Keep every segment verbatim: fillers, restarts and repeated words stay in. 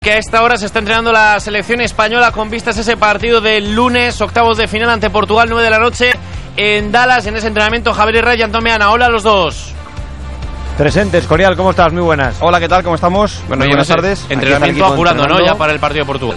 Que a esta hora se está entrenando la selección española con vistas a ese partido del lunes, octavos de final ante Portugal, nueve de la noche en Dallas. En ese entrenamiento Javier Herrera y Antón Meana. Hola a los dos. Presentes, Corial, ¿cómo estás? Muy buenas. Hola, ¿qué tal? ¿Cómo estamos? Bueno, buenas tardes. Entrenamiento apurando, ¿no? Ya para el partido de Portugal.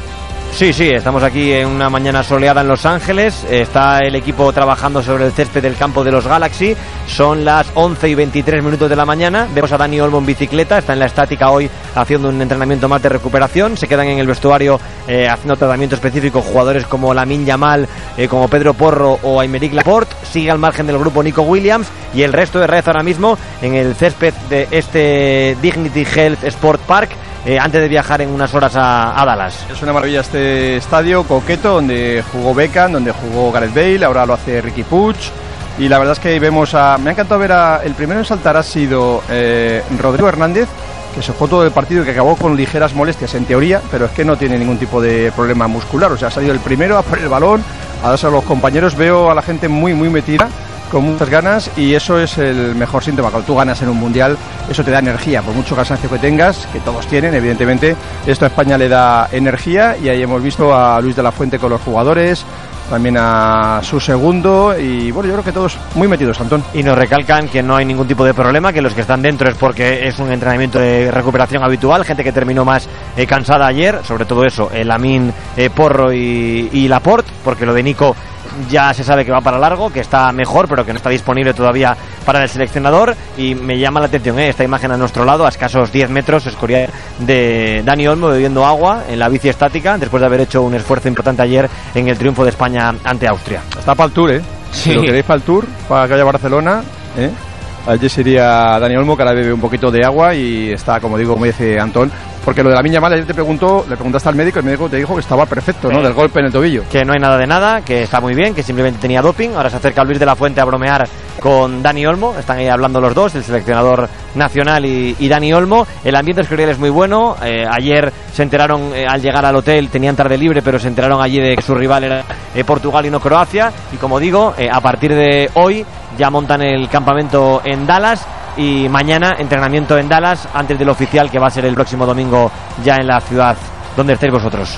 Sí, sí, estamos aquí en una mañana soleada en Los Ángeles. Está el equipo trabajando sobre el césped del campo de los Galaxy. Son las once y veintitrés minutos de la mañana. Vemos a Dani Olmo en bicicleta. Está en la estática hoy haciendo un entrenamiento más de recuperación. Se quedan en el vestuario eh, haciendo tratamiento específico jugadores como Lamine Yamal, eh, como Pedro Porro o Aymeric Laporte. Sigue al margen del grupo Nico Williams. Y el resto de Red ahora mismo en el césped de este Dignity Health Sport Park. Eh, antes de viajar en unas horas a, a Dallas. Es una maravilla este estadio coqueto donde jugó Beckham, donde jugó Gareth Bale, ahora lo hace Riqui Puig, y la verdad es que vemos a... Me ha encantado ver a... El primero en saltar ha sido eh, Rodrigo Hernández, que se fue todo el partido y que acabó con ligeras molestias en teoría, pero es que no tiene ningún tipo de problema muscular, o sea, ha salido el primero a por el balón, a darse a los compañeros. Veo a la gente muy muy metida, con muchas ganas, y eso es el mejor síntoma. Cuando tú ganas en un mundial, eso te da energía, por mucho cansancio que tengas, que todos tienen, evidentemente, esto a España le da energía, y ahí hemos visto a Luis de la Fuente con los jugadores, también a su segundo, y bueno, yo creo que todos muy metidos, Antón. Y nos recalcan que no hay ningún tipo de problema, que los que están dentro es porque es un entrenamiento de recuperación habitual, gente que terminó más eh, cansada ayer, sobre todo eso, el Lamine, eh, Porro y, y Laporte, porque lo de Nico ya se sabe que va para largo, que está mejor, pero que no está disponible todavía para el seleccionador. Y me llama la atención ¿eh? esta imagen a nuestro lado, a escasos diez metros, escoria de Dani Olmo bebiendo agua en la bici estática, después de haber hecho un esfuerzo importante ayer en el triunfo de España ante Austria. Está para el Tour, ¿eh? Sí. Si lo queréis para el Tour, para que haya Barcelona, ¿eh? Allí sería Dani Olmo, que ahora bebe un poquito de agua y está, como digo, como dice Antón, porque lo de Lamine Yamal, ayer te preguntó, le preguntaste al médico, el médico te dijo que estaba perfecto, ¿no? Del golpe en el tobillo. Que no hay nada de nada, que está muy bien, que simplemente tenía doping. Ahora se acerca Luis de la Fuente a bromear con Dani Olmo, están ahí hablando los dos, el seleccionador nacional y, y Dani Olmo. El ambiente escorial es muy bueno. Eh, ayer se enteraron, eh, al llegar al hotel, tenían tarde libre, pero se enteraron allí de que su rival era eh, Portugal y no Croacia. Y como digo, eh, a partir de hoy ya montan el campamento en Dallas, y mañana entrenamiento en Dallas antes del oficial, que va a ser el próximo domingo ya en la ciudad donde estéis vosotros.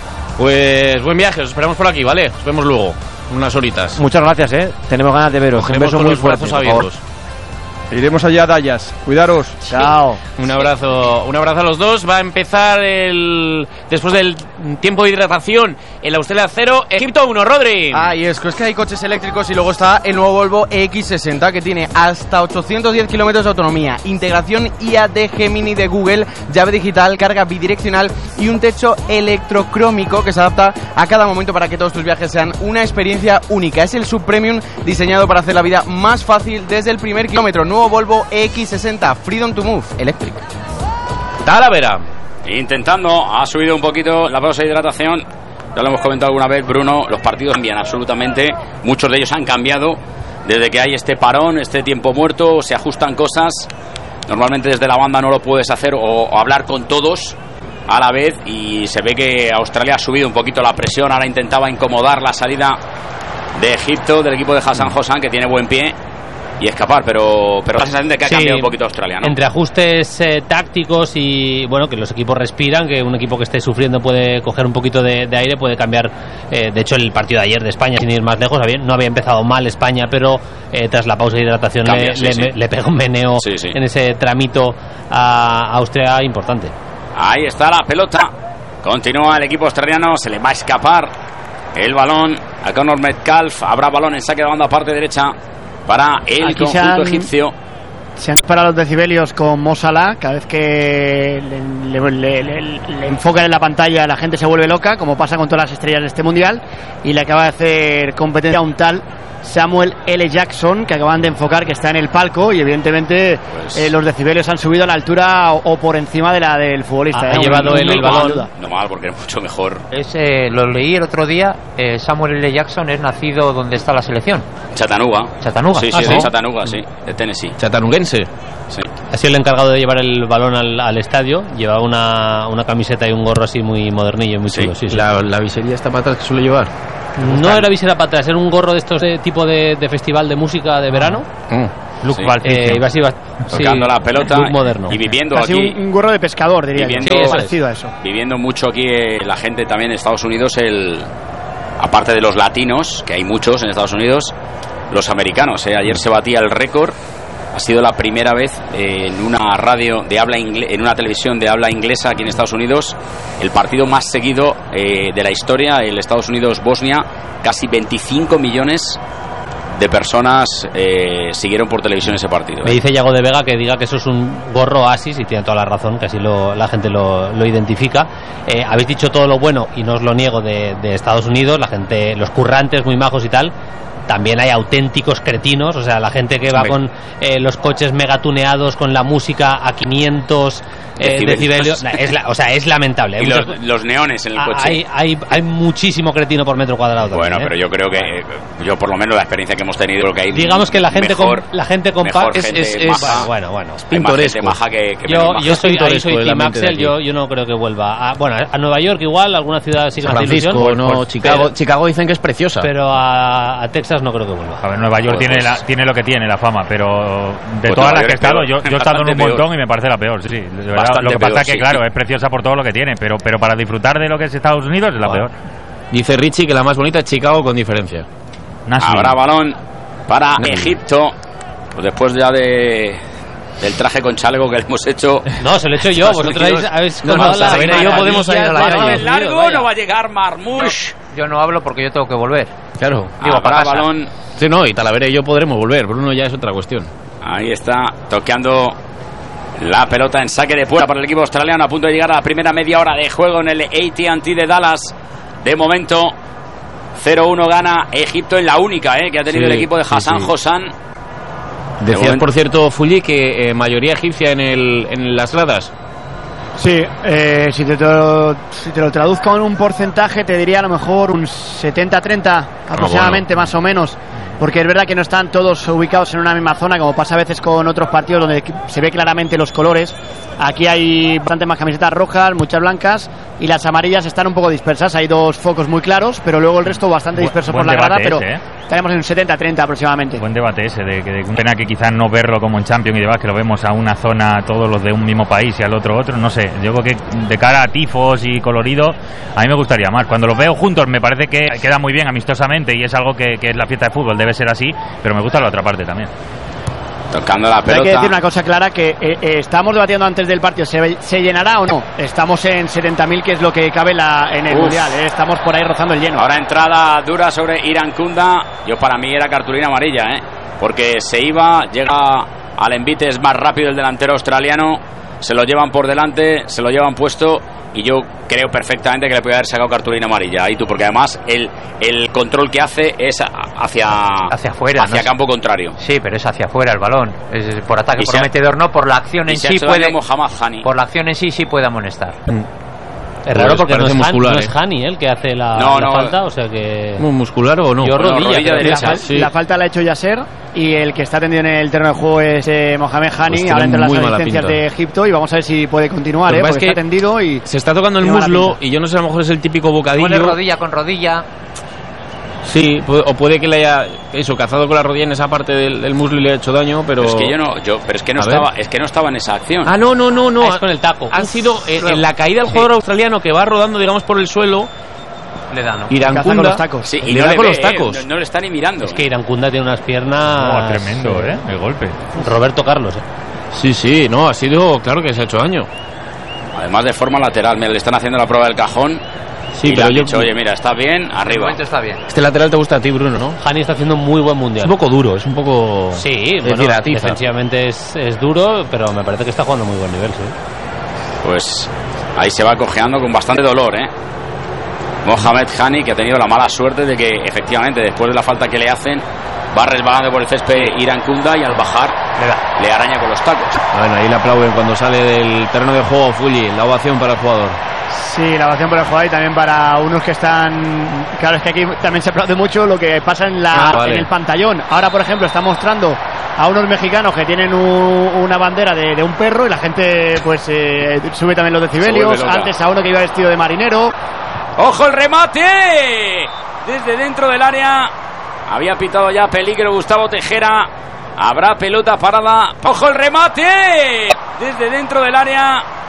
Pues buen viaje, os esperamos por aquí, ¿vale? Os vemos luego, unas horitas. Muchas gracias, ¿eh? Tenemos ganas de veros. Un beso muy fuerte. Iremos allá a Dallas, cuidaros. Chao. Un abrazo, un abrazo a los dos. Va a empezar el después del tiempo de hidratación el Australia cero, Egipto uno, Rodri. Ah, y es que hay coches eléctricos, y luego está el nuevo Volvo E X sesenta, que tiene hasta ochocientos diez kilómetros de autonomía, integración I A D Gemini de Google, llave digital, carga bidireccional y un techo electrocrómico que se adapta a cada momento para que todos tus viajes sean una experiencia única. Es el subpremium diseñado para hacer la vida más fácil desde el primer kilómetro. Nuevo Volvo E X sesenta, Freedom to Move, eléctrico. Talavera. Intentando, ha subido un poquito la pausa de hidratación. Ya lo hemos comentado alguna vez, Bruno, los partidos cambian absolutamente. Muchos de ellos han cambiado desde que hay este parón, este tiempo muerto, se ajustan cosas. Normalmente desde la banda no lo puedes hacer o, o hablar con todos a la vez, y se ve que Australia ha subido un poquito la presión. Ahora intentaba incomodar la salida de Egipto, del equipo de Hassan Hosan, que tiene buen pie, y escapar, pero pero la sensación de que ha sí, cambiado un poquito Australia, ¿no? Entre ajustes eh, tácticos y bueno, que los equipos respiran, que un equipo que esté sufriendo puede coger un poquito de, de aire, puede cambiar. Eh, de hecho, el partido de ayer de España, sin ir más lejos, había, no había empezado mal España, pero eh, tras la pausa de hidratación Cambia, le, sí, le, sí. le pega un meneo sí, sí. en ese tramito a Austria importante. Ahí está la pelota, continúa el equipo australiano, se le va a escapar el balón a Conor Metcalf. Habrá balón en saque de banda, parte derecha, para el Aquí conjunto han, egipcio. Se han disparado los decibelios con Mo Salah. Cada vez que le, le, le, le, le enfocan en la pantalla, la gente se vuelve loca, como pasa con todas las estrellas de este mundial, y le acaba de hacer competencia a un tal Samuel L. Jackson, que acaban de enfocar, que está en el palco, y evidentemente pues, eh, los decibelios han subido a la altura o, o por encima de la del futbolista. Ha, ¿eh? ha llevado un, el, un, el balón. No mal, porque es mucho mejor. Es, eh, lo leí el otro día. eh, Samuel L. Jackson es nacido donde está la selección. Chattanooga. Chattanooga. Sí, sí, ah, de ¿sí? Chattanooga, sí, de Tennessee. Chattanooguense. Sí. Ha sido el encargado de llevar el balón al, al estadio. Llevaba una, una camiseta y un gorro así muy modernillo, muy chulo. Sí, sí. La, la visería está para atrás que suele llevar. No era visera para atrás, era un gorro de estos de tipo de, de festival de música de verano. Mm. Sí. Eh, iba así, tocando sí, la pelota muy moderno. y viviendo Casi aquí. un, un gorro de pescador, diría Viviendo, yo. sí, parecido a eso. Viviendo mucho aquí eh, la gente también en Estados Unidos, el aparte de los latinos, que hay muchos en Estados Unidos, los americanos. Eh. Ayer se batía el récord. Ha sido la primera vez eh, en una radio de habla ingle- en una televisión de habla inglesa aquí en Estados Unidos, el partido más seguido eh, de la historia, el Estados Unidos-Bosnia. Casi veinticinco millones de personas eh, siguieron por televisión ese partido. Me dice Yago de Vega que diga que eso es un gorro Oasis, y tiene toda la razón, que así lo, la gente lo, lo identifica. Eh, habéis dicho todo lo bueno, y no os lo niego, de, de Estados Unidos, la gente, los currantes muy majos y tal. También hay auténticos cretinos, o sea, la gente que va sí. con eh, los coches megatuneados, con la música a quinientos eh, decibelios. Es la, o sea, es lamentable. Y los, los neones en el ah, coche. Hay, hay, hay muchísimo cretino por metro cuadrado. Bueno, también, ¿eh? pero yo creo que, eh, yo por lo menos la experiencia que hemos tenido, creo que hay. Digamos que la gente mejor, con, la gente compacta es, es, es maja, bueno, bueno, es pintoresco. Maja que, que yo, maja. yo soy, ahí soy Team Axel, yo, yo no creo que vuelva. A, bueno, a Nueva York igual, alguna ciudad sí que San Francisco, ilusión, no, por, Chicago, pero, Chicago dicen que es preciosa. Pero a, a Texas no creo que vuelva. A ver, Nueva York tiene, la, tiene lo que tiene, la fama, pero de pues todas las que he estado, yo, yo he estado en un montón peor. Y me parece la peor, sí. De verdad, lo que pasa es que, sí, claro, sí. es preciosa por todo lo que tiene, pero, pero para disfrutar de lo que es Estados Unidos es la bueno. peor. Dice Richie que la más bonita es Chicago con diferencia. Nashville. Habrá balón para Nashville. Egipto, pues después ya de... del traje con chaleco que le hemos hecho. No, se lo he hecho yo. Vosotros habéis, habéis no, no, la Saber y yo podemos ir a la calle. Largo, vaya. No va a llegar Marmoush. No, yo no hablo porque yo tengo que volver. Claro. Digo, para balón. Sí, no, y Talavera y yo podremos volver. Bruno ya es otra cuestión. Ahí está, toqueando la pelota en saque de puerta para el equipo australiano, a punto de llegar a la primera media hora de juego en el A T and T de Dallas. De momento, cero uno gana Egipto, en la única eh, que ha tenido sí, el equipo de Hassan sí, sí. Hosan. Decías, por cierto, Fulli, que eh, mayoría egipcia en, el, en las gradas. Sí, eh, si, te, te lo, si te lo traduzco en un porcentaje, te diría a lo mejor un setenta treinta aproximadamente, oh, bueno. más o menos. Porque es verdad que no están todos ubicados en una misma zona, como pasa a veces con otros partidos donde se ve claramente los colores. Aquí hay bastante más camisetas rojas, muchas blancas, y las amarillas están un poco dispersas. Hay dos focos muy claros, pero luego el resto bastante disperso por la grada, pero ese, ¿eh? estaremos en un setenta treinta aproximadamente. Buen debate ese, de que de pena que quizás no verlo como en Champions y demás, que lo vemos a una zona todos los de un mismo país y al otro otro, no sé. Yo creo que de cara a tifos y colorido, a mí me gustaría más. Cuando los veo juntos me parece que queda muy bien amistosamente y es algo que, que es la fiesta de fútbol, debe ser así, pero me gusta la otra parte también. Tocando la pelota. Hay que decir una cosa clara, que eh, eh, estábamos debatiendo antes del partido, ¿se, se llenará o no? Estamos en setenta mil, que es lo que cabe la, en el Uf. Mundial, eh, estamos por ahí rozando el lleno. Ahora entrada dura sobre Irankunda, yo para mí era cartulina amarilla, eh, porque se iba, llega al envite, es más rápido el delantero australiano, se lo llevan por delante, se lo llevan puesto, y yo creo perfectamente que le puede haber sacado cartulina amarilla ahí tú, porque además el, el control que hace es hacia hacia afuera, hacia ¿no? campo contrario. Sí, pero es hacia afuera el balón, es por ataque y prometedor, no por la acción en sí puede por la acción en sí sí puede amonestar. Mm. Es raro pues porque no es, muscular, no es Hani el que hace la, no, la no, falta, o sea que... ¿Muscular o no? Yo bueno, rodilla, rodilla derecha, la, sí. la falta la ha hecho Yasser, y el que está tendido en el terreno de juego es eh, Mohamed Hani, pues ahora entre las asistencias de Egipto, y vamos a ver si puede continuar, eh, porque es que está tendido y... Se está tocando el muslo, y yo no sé, a lo mejor es el típico bocadillo... Pone rodilla con rodilla... Sí, o puede que le haya eso cazado con la rodilla en esa parte del, del muslo y le ha hecho daño, pero... pero es que yo no, yo, pero es que no estaba, es que no estaba en esa acción. Ah, no, no, no, no. Ah, es con el taco. Han sido eh, en la caída del jugador sí. australiano que va rodando, digamos, por el suelo. Le da, ¿no? Irankunda con los tacos. Sí, y le no da le con ve, los tacos. Eh, no, no le está ni mirando. Es que Irankunda tiene unas piernas... Oh, tremendo, eh, el golpe. Roberto Carlos, eh. Sí, sí, no, ha sido, claro que se ha hecho daño. Además de forma lateral, le están haciendo la prueba del cajón. Sí, y pero le yo... han dicho, oye, mira, está bien, arriba. Está bien. Este lateral te gusta a ti, Bruno, ¿no? Hani está haciendo muy buen mundial. Es un poco duro, es un poco... Sí, bueno, defensivamente es, es duro, pero me parece que está jugando muy buen nivel, sí. Pues ahí se va cojeando con bastante dolor, ¿eh? Mohamed Hani, que ha tenido la mala suerte de que efectivamente después de la falta que le hacen va resbalando por el césped Irankunda, y al bajar le, da, le araña con los tacos. Bueno, ahí le aplauden cuando sale del terreno de juego Fulli, la ovación para el jugador. Sí, la ovación para el jugador, y también para unos que están... Claro, es que aquí también se aplaude mucho lo que pasa en, la, ah, vale. en el pantallón. Ahora, por ejemplo, está mostrando a unos mexicanos que tienen un, una bandera de, de un perro, y la gente pues eh, sube también los decibelios. Antes a uno que iba vestido de marinero. ¡Ojo el remate! Desde dentro del área había pitado ya peligro Gustavo Tejera, Habrá pelota parada. ¡Ojo el remate! Desde dentro del área.